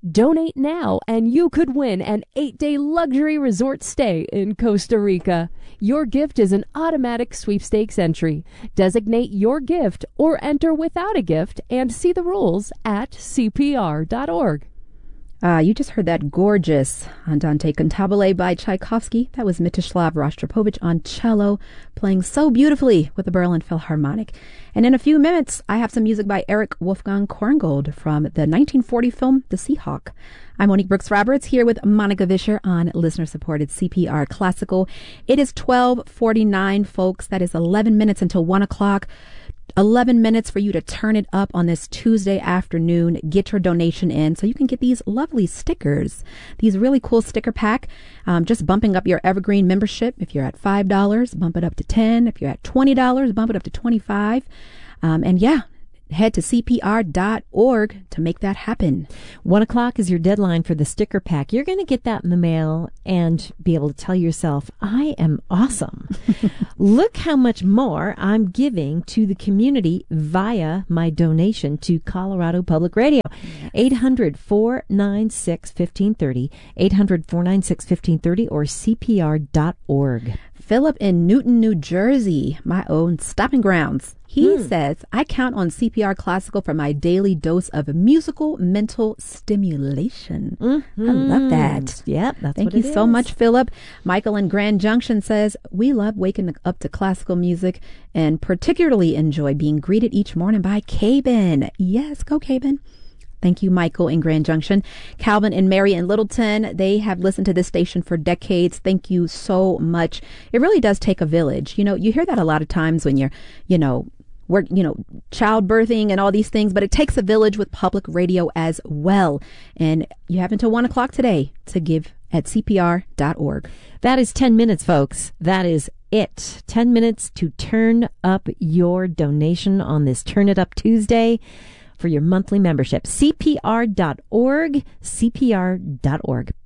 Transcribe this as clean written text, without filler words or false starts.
Donate now and you could win an 8-day luxury resort stay in Costa Rica. Your gift is an automatic sweepstakes entry. Designate your gift or enter without a gift and see the rules at CPR.org. You just heard that gorgeous Andante Cantabile by Tchaikovsky. That was Mitislav Rostropovich on cello, playing so beautifully with the Berlin Philharmonic. And in a few minutes, I have some music by Eric Wolfgang Korngold from the 1940 film The Seahawk. I'm Monique Brooks-Roberts here with Monica Vischer on listener-supported CPR Classical. It is 12:49, folks. That is 11 minutes until 1 o'clock. 11 minutes for you to turn it up on this Tuesday afternoon. Get your donation in so you can get these lovely stickers, these really cool sticker pack. Just bumping up your Evergreen membership. If you're at $5, bump it up to $10. If you're at $20, bump it up to $25. And yeah, head to CPR.org to make that happen. 1 o'clock is your deadline for the sticker pack. You're going to get that in the mail and be able to tell yourself, I am awesome. Look how much more I'm giving to the community via my donation to Colorado Public Radio. 800-496-1530, 800-496-1530, or CPR.org. Philip in Newton, New Jersey, my own stomping grounds. He says, I count on CPR Classical for my daily dose of musical mental stimulation. Mm-hmm. I love that. Yep, that's Thank what it you so is. much, Philip. Michael in Grand Junction says, we love waking up to classical music and particularly enjoy being greeted each morning by Cabin. Yes, go Cabin. Thank you, Michael in Grand Junction. Calvin and Mary in Littleton, they have listened to this station for decades. Thank you so much. It really does take a village. You know, you hear that a lot of times when you're, childbirthing and all these things, but it takes a village with public radio as well. And you have until 1 o'clock today to give at CPR.org. That is 10 minutes, folks. That is it. 10 minutes to turn up your donation on this Turn It Up Tuesday for your monthly membership. CPR.org, CPR.org.